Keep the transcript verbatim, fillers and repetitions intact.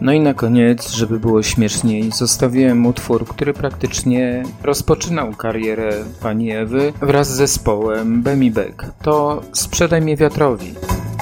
No i na koniec, żeby było śmieszniej, zostawiłem utwór, który praktycznie rozpoczynał karierę pani Ewy wraz z zespołem Bemi Beck. To Sprzedaj mnie wiatrowi.